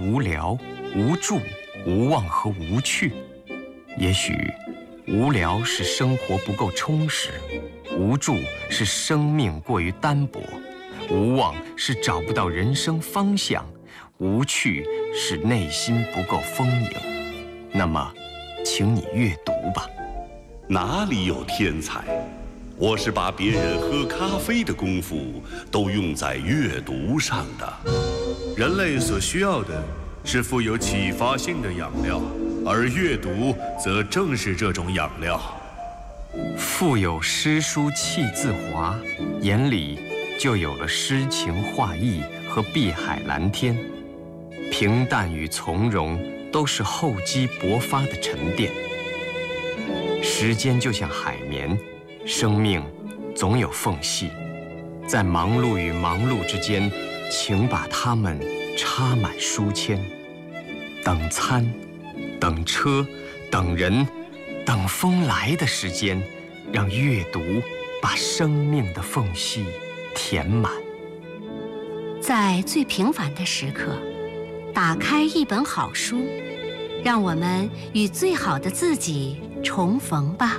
无聊、无助、无望和无趣。也许无聊是生活不够充实，无助是生命过于单薄，无望是找不到人生方向，无趣是内心不够丰盈。那么，请你阅读吧。 哪里有天才？我是把别人喝咖啡的功夫都用在阅读上的。 人类所需要的是富有启发性的养料，而阅读则正是这种养料。 腹有诗书气自华，眼里就有了诗情画意和碧海蓝天。平淡与从容都是厚积薄发的沉淀。时间就像海绵，生命总有缝隙，在忙碌与忙碌之间，请把它们插满书签。等餐，等车，等人，等风来的时间，让阅读把生命的缝隙填满。 在最平凡的时刻，打开一本好书，让我们与最好的自己重逢吧。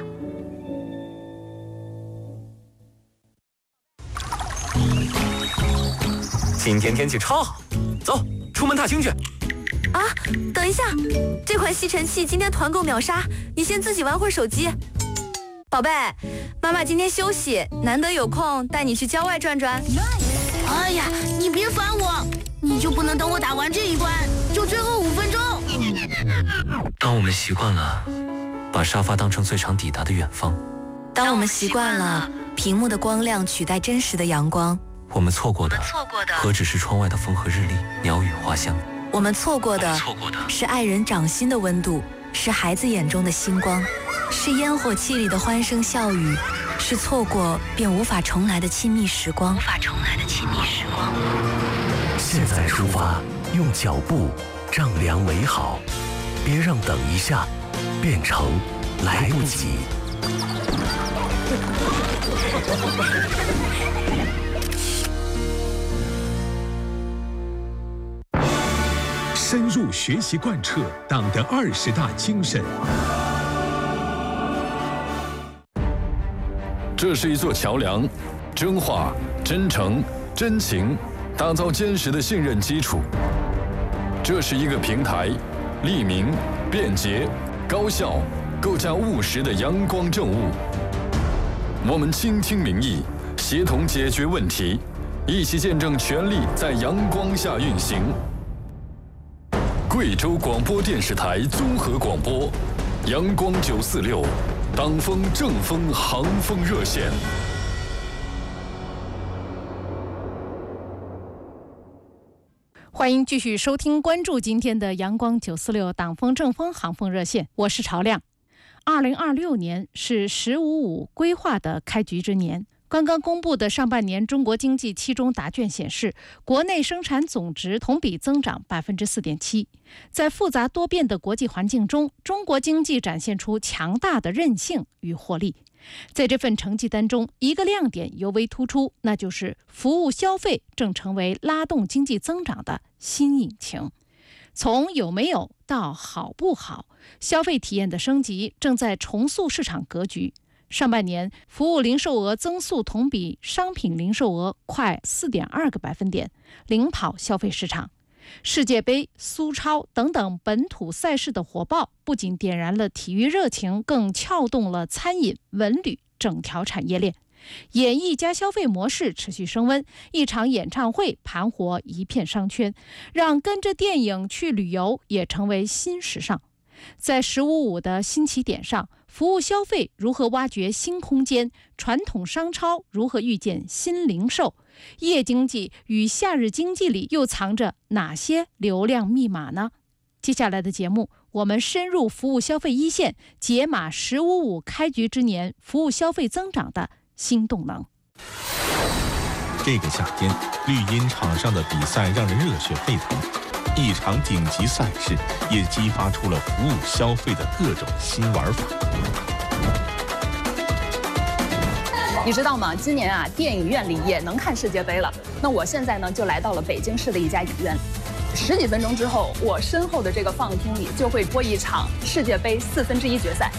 今天天气超好，走，出门踏青去。 啊，等一下，这款吸尘器今天团购秒杀，你先自己玩会儿手机。宝贝，妈妈今天休息，难得有空带你去郊外转转。 哎呀，你别烦我，你就不能等我打完这一关，就最后5分钟？ 当我们习惯了把沙发当成最长抵达的远方， 当我们习惯了屏幕的光亮取代真实的阳光， 我们错过的何止是窗外的风和日丽、鸟语花香？ 我们错过的是爱人掌心的温度，是孩子眼中的星光，是烟火气里的欢声笑语，是错过便无法重来的亲密时光。 现在出发，用脚步丈量美好，别让等一下变成来不及。 深入学习贯彻党的20大精神。 这是一座桥梁，真话、真诚、真情，打造坚实的信任基础。这是一个平台，利民、便捷、高效，构架务实的阳光政务。我们倾听民意，协同解决问题，一起见证权力在阳光下运行。贵州广播电视台综合广播，阳光946，党风政风航风热线。 欢迎继续收听关注今天的阳光946党风政风航风热线，我是朝亮。2026年是“15+5”规划的开局之年。刚刚公布的上半年中国经济期中答卷显示，国内生产总值同比增长4.7%。在复杂多变的国际环境中，中国经济展现出强大的韧性与活力。在这份成绩单中，一个亮点尤为突出，那就是服务消费正成为拉动经济增长的新引擎。从有没有到好不好，消费体验的升级正在重塑市场格局。上半年，服务零售额增速同比商品零售额快4.2个百分点，领跑消费市场。世界杯、苏超等等本土赛事的火爆，不仅点燃了体育热情，更撬动了餐饮、文旅整条产业链。演艺加消费模式持续升温，一场演唱会盘活一片商圈，让跟着电影去旅游也成为新时尚。在“15+5”的新起点上，服务消费如何挖掘新空间，传统商超如何遇见新零售，夜经济与夏日经济里又藏着哪些流量密码呢？接下来的节目，我们深入服务消费一线，解码“15+5”开局之年服务消费增长的新动能。 这个夏天，绿茵场上的比赛让人热血沸腾，一场顶级赛事也激发出了服务消费的各种新玩法。 你知道吗？今年电影院里也能看世界杯了。那我现在呢，就来到了北京市的一家影院。 10几分钟之后，我身后的这个放映厅里就会播一场世界杯1/4决赛。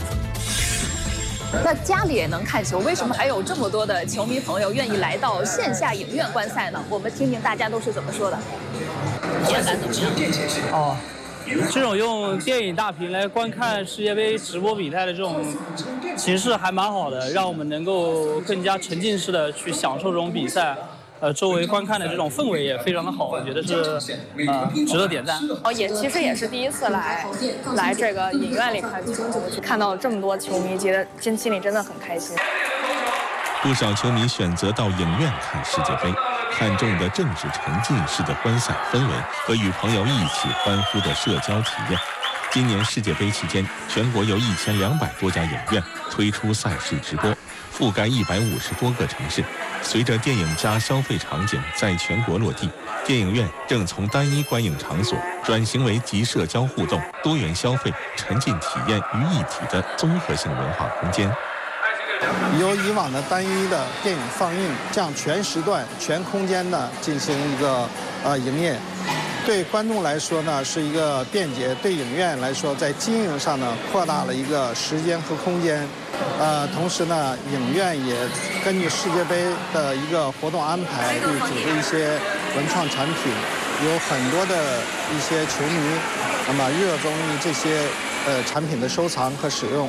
那家里也能看球，为什么还有这么多的球迷朋友愿意来到线下影院观赛呢？我们听听大家都是怎么说的。观感怎么样？ 哦，这种用电影大屏来观看世界杯直播比赛的这种形式还蛮好的，让我们能够更加沉浸式的去享受这种比赛。周围观看的这种氛围也非常的好，我觉得是值得点赞。 其实也是第一次来这个影院里看球，看到这么多球迷，觉得心里真的很开心。 不少球迷选择到影院看世界杯，看重的正是沉浸式的观赛氛围和与朋友一起欢呼的社交体验。今年世界杯期间，全国有1200多家影院推出赛事直播，覆盖150多个城市。随着电影加消费场景在全国落地，电影院正从单一观影场所转型为集社交互动、多元消费、沉浸体验于一体的综合性文化空间。 由以往的单一的电影放映，这样全时段、全空间的进行一个营业，对观众来说呢是一个便捷，对影院来说在经营上呢扩大了一个时间和空间。同时呢，影院也根据世界杯的一个活动安排，会组织一些文创产品，有很多的一些球迷，那么热衷于这些产品的收藏和使用。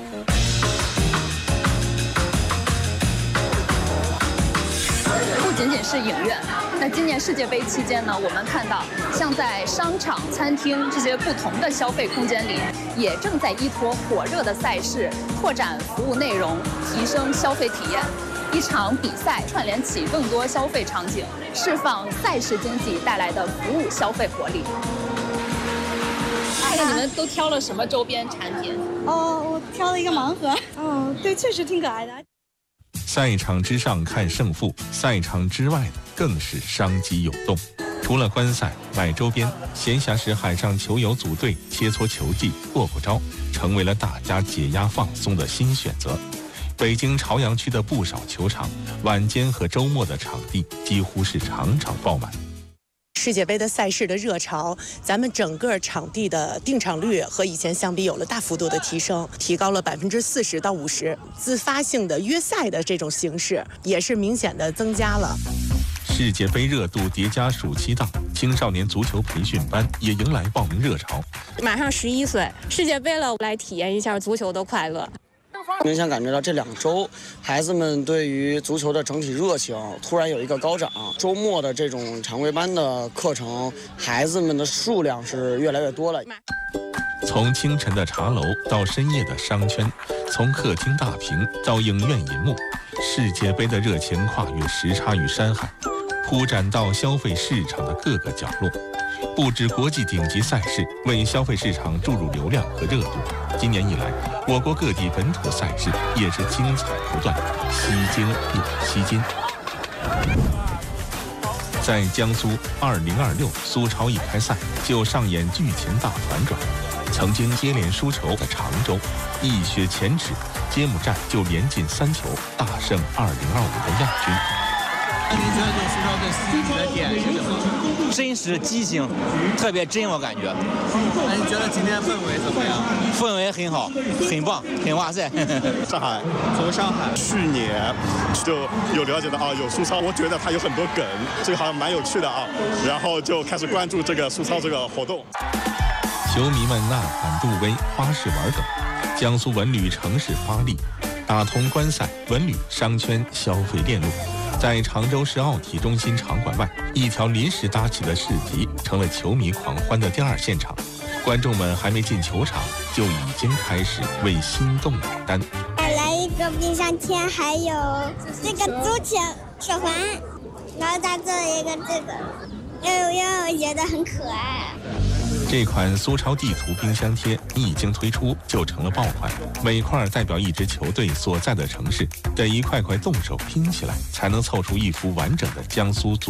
不仅仅是影院，那今年世界杯期间呢，我们看到像在商场、餐厅这些不同的消费空间里，也正在依托火热的赛事，拓展服务内容，提升消费体验。一场比赛串联起更多消费场景，释放赛事经济带来的服务消费活力。看看你们都挑了什么周边产品？ 我挑了一个盲盒。对，确实挺可爱的。 赛场之上看胜负，赛场之外的更是商机涌动。除了观赛、买周边，闲暇时海上球友组队切磋球技、过招，成为了大家解压放松的新选择。北京朝阳区的不少球场，晚间和周末的场地几乎是场场爆满。 世界杯的赛事的热潮，咱们整个场地的订场率和以前相比有了大幅度的提升，提高了40%到50%。自发性的约赛的这种形式也是明显的增加了。 世界杯热度叠加暑期档，青少年足球培训班也迎来报名热潮。 马上11岁，世界杯了，来体验一下足球的快乐。 明显感觉到这2周，孩子们对于足球的整体热情突然有一个高涨。周末的这种常规班的课程，孩子们的数量是越来越多了。 从清晨的茶楼到深夜的商圈，从客厅大屏到影院银幕，世界杯的热情跨越时差与山海，铺展到消费市场的各个角落。不止国际顶级赛事为消费市场注入流量和热度，今年以来，我国各地本土赛事也是精彩不断，吸睛又吸睛。在江苏2026苏超一开赛就上演剧情大反转，曾经接连输球的常州，一雪前耻，揭幕战就连进3球，大胜2025的亚军。 那您觉得这苏超最吸引你的点是什么？ 真实激情，特别真，我感觉。 那您觉得今天氛围怎么样？ 氛围很好，很棒，很哇塞。 上海，从上海去年就有了解到有苏超，我觉得它有很多梗，这个好像蛮有趣的啊，然后就开始关注这个苏超这个活动。 球迷们呐喊杜威，花式玩梗，江苏文旅城市发力，打通观赛、文旅、商圈消费链路。在常州市奥体中心场馆外，一条临时搭起的市集成了球迷狂欢的第2现场。观众们还没进球场，就已经开始为心动买单。 来一个冰箱贴，还有这个足球手环，然后再做一个这个，因为我觉得很可爱。 这款苏超地图冰箱贴一经推出就成了爆款，每块代表一支球队所在的城市，得一块块动手拼起来，才能凑出一幅完整的江苏足